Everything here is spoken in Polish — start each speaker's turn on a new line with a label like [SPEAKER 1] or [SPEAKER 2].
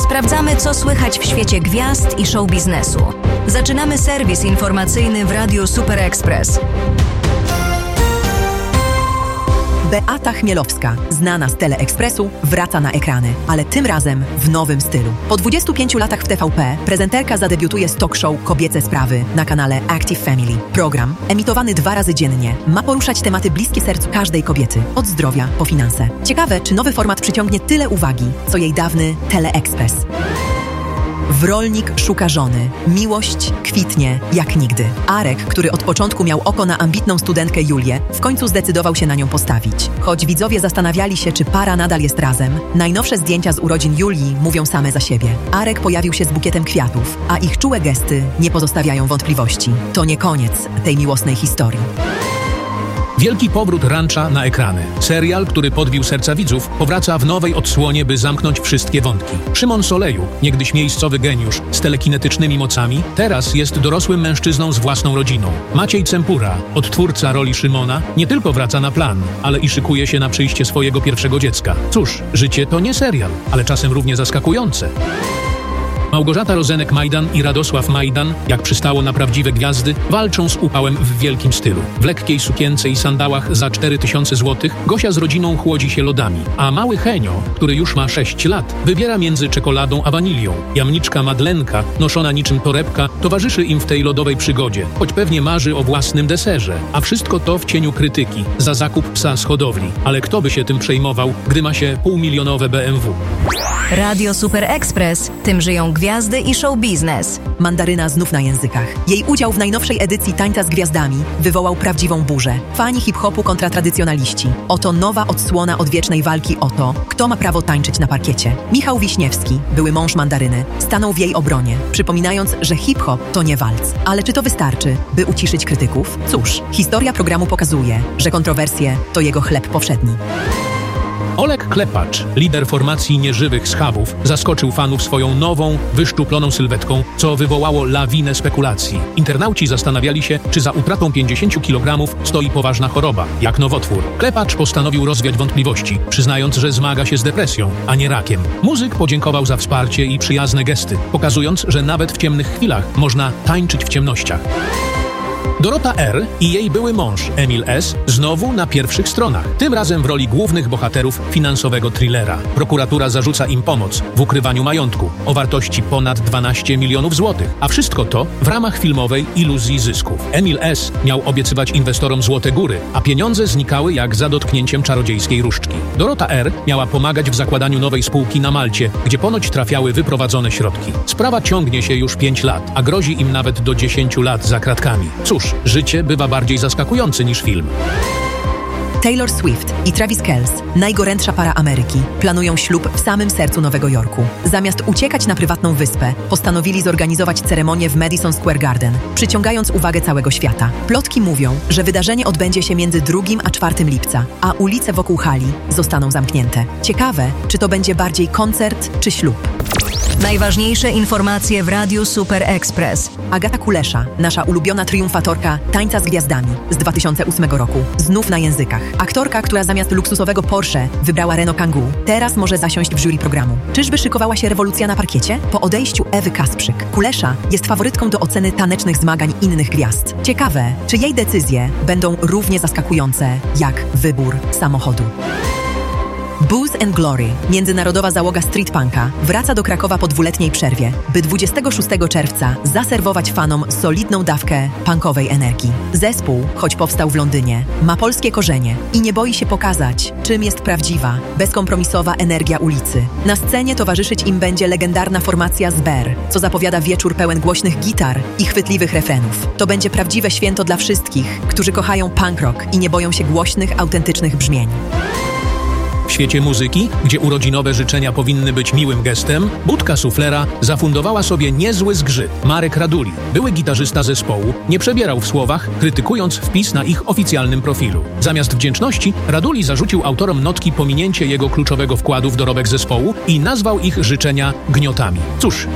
[SPEAKER 1] Sprawdzamy, co słychać w świecie gwiazd i show biznesu. Zaczynamy serwis informacyjny w Radiu Super Express.
[SPEAKER 2] Beata Chmielowska, znana z Teleekspresu, wraca na ekrany, ale tym razem w nowym stylu. Po 25 latach w TVP prezenterka zadebiutuje z talk show Kobiece Sprawy na kanale Active Family. Program, emitowany 2 razy dziennie, ma poruszać tematy bliskie sercu każdej kobiety, od zdrowia po finanse. Ciekawe, czy nowy format przyciągnie tyle uwagi, co jej dawny Teleekspres. Wrolnik szuka żony. Miłość kwitnie jak nigdy. Arek, który od początku miał oko na ambitną studentkę Julię, w końcu zdecydował się na nią postawić. Choć widzowie zastanawiali się, czy para nadal jest razem, najnowsze zdjęcia z urodzin Julii mówią same za siebie. Arek pojawił się z bukietem kwiatów, a ich czułe gesty nie pozostawiają wątpliwości. To nie koniec tej miłosnej historii.
[SPEAKER 3] Wielki powrót Rancha na ekrany. Serial, który podbił serca widzów, powraca w nowej odsłonie, by zamknąć wszystkie wątki. Szymon Soleju, niegdyś miejscowy geniusz z telekinetycznymi mocami, teraz jest dorosłym mężczyzną z własną rodziną. Maciej Cempura, odtwórca roli Szymona, nie tylko wraca na plan, ale i szykuje się na przyjście swojego pierwszego dziecka. Cóż, życie to nie serial, ale czasem równie zaskakujące. Małgorzata Rozenek-Majdan i Radosław Majdan, jak przystało na prawdziwe gwiazdy, walczą z upałem w wielkim stylu. W lekkiej sukience i sandałach za 4000 zł Gosia z rodziną chłodzi się lodami, a mały Henio, który już ma 6 lat, wybiera między czekoladą a wanilią. Jamniczka Madlenka, noszona niczym torebka, towarzyszy im w tej lodowej przygodzie, choć pewnie marzy o własnym deserze. A wszystko to w cieniu krytyki za zakup psa z hodowli. Ale kto by się tym przejmował, gdy ma się półmilionowe BMW?
[SPEAKER 1] Radio Super Express. Tym żyją gwiazdy i show biznes.
[SPEAKER 2] Mandaryna znów na językach. Jej udział w najnowszej edycji Tańca z Gwiazdami wywołał prawdziwą burzę. Fani hip-hopu kontra tradycjonaliści. Oto nowa odsłona odwiecznej walki o to, kto ma prawo tańczyć na parkiecie. Michał Wiśniewski, były mąż Mandaryny, stanął w jej obronie, przypominając, że hip-hop to nie walc. Ale czy to wystarczy, by uciszyć krytyków? Cóż, historia programu pokazuje, że kontrowersje to jego chleb powszedni.
[SPEAKER 3] Oleg Klepacz, lider formacji nieżywych schabów, zaskoczył fanów swoją nową, wyszczuploną sylwetką, co wywołało lawinę spekulacji. Internauci zastanawiali się, czy za utratą 50 kg stoi poważna choroba, jak nowotwór. Klepacz postanowił rozwiać wątpliwości, przyznając, że zmaga się z depresją, a nie rakiem. Muzyk podziękował za wsparcie i przyjazne gesty, pokazując, że nawet w ciemnych chwilach można tańczyć w ciemnościach. Dorota R. i jej były mąż, Emil S., znowu na pierwszych stronach. Tym razem w roli głównych bohaterów finansowego thrillera. Prokuratura zarzuca im pomoc w ukrywaniu majątku o wartości ponad 12 milionów złotych. A wszystko to w ramach filmowej iluzji zysków. Emil S. miał obiecywać inwestorom złote góry, a pieniądze znikały jak za dotknięciem czarodziejskiej różdżki. Dorota R. miała pomagać w zakładaniu nowej spółki na Malcie, gdzie ponoć trafiały wyprowadzone środki. Sprawa ciągnie się już 5 lat, a grozi im nawet do 10 lat za kratkami. Cóż, życie bywa bardziej zaskakujące niż film.
[SPEAKER 2] Taylor Swift i Travis Kelce, najgorętsza para Ameryki, planują ślub w samym sercu Nowego Jorku. Zamiast uciekać na prywatną wyspę, postanowili zorganizować ceremonię w Madison Square Garden, przyciągając uwagę całego świata. Plotki mówią, że wydarzenie odbędzie się między 2 a 4 lipca, a ulice wokół hali zostaną zamknięte. Ciekawe, czy to będzie bardziej koncert czy ślub.
[SPEAKER 1] Najważniejsze informacje w Radiu Super Express.
[SPEAKER 2] Agata Kulesza, nasza ulubiona triumfatorka Tańca z Gwiazdami z 2008 roku, znów na językach. Aktorka, która zamiast luksusowego Porsche wybrała Renault Kangoo, teraz może zasiąść w jury programu. Czyżby szykowała się rewolucja na parkiecie? Po odejściu Ewy Kasprzyk, Kulesza jest faworytką do oceny tanecznych zmagań innych gwiazd. Ciekawe, czy jej decyzje będą równie zaskakujące jak wybór samochodu. Booze and Glory, międzynarodowa załoga street punka, wraca do Krakowa po 2-letniej przerwie, by 26 czerwca zaserwować fanom solidną dawkę punkowej energii. Zespół, choć powstał w Londynie, ma polskie korzenie i nie boi się pokazać, czym jest prawdziwa, bezkompromisowa energia ulicy. Na scenie towarzyszyć im będzie legendarna formacja Zber, co zapowiada wieczór pełen głośnych gitar i chwytliwych refrenów. To będzie prawdziwe święto dla wszystkich, którzy kochają punk rock i nie boją się głośnych, autentycznych brzmień.
[SPEAKER 3] W świecie muzyki, gdzie urodzinowe życzenia powinny być miłym gestem, budka suflera zafundowała sobie niezły zgrzyt. Marek Raduli, były gitarzysta zespołu, nie przebierał w słowach, krytykując wpis na ich oficjalnym profilu. Zamiast wdzięczności, Raduli zarzucił autorom notki pominięcie jego kluczowego wkładu w dorobek zespołu i nazwał ich życzenia gniotami. Cóż,